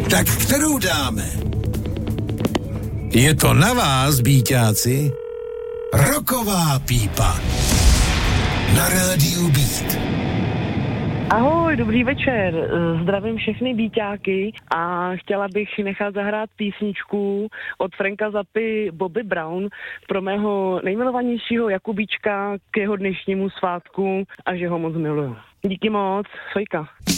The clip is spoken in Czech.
Tak kterou dáme? Je to na vás, býťáci. Rocková pípa. Na rádiu Beat. Ahoj, dobrý večer, zdravím všechny býťáky a chtěla bych nechat zahrát písničku od Franka Zappy Bobby Brown pro mého nejmilovanějšího Jakubíčka k jeho dnešnímu svátku a že ho moc miluju. Díky moc, Sojka.